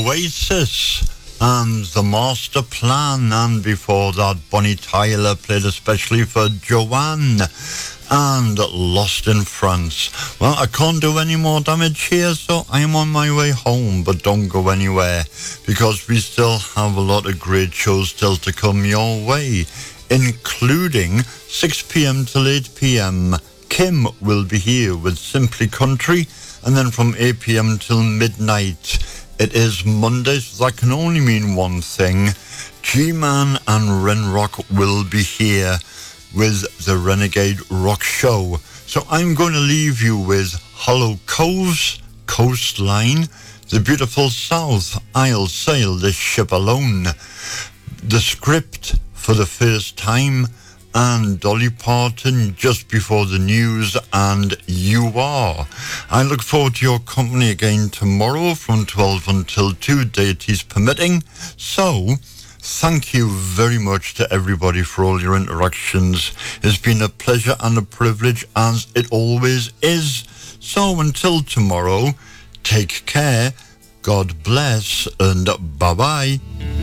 Oasis and The Master Plan, and before that Bonnie Tyler played especially for Joanne and Lost in France. Well, I can't do any more damage here, so I'm on my way home, but don't go anywhere because we still have a lot of great shows still to come your way, including 6 p.m. till 8 p.m. Kim will be here with Simply Country, and then from 8 p.m. till midnight, it is Monday, so that can only mean one thing. G-Man and Renrock will be here with the Renegade Rock Show. So I'm going to leave you with Hollow Coves, Coastline, The Beautiful South, I'll Sail This Ship Alone, The Script for the First Time, and Dolly Parton, Just Before the News, and You Are. I look forward to your company again tomorrow from 12 until 2, deities permitting. So, thank you very much to everybody for all your interactions. It's been a pleasure and a privilege, as it always is. So, until tomorrow, take care, God bless, and bye-bye.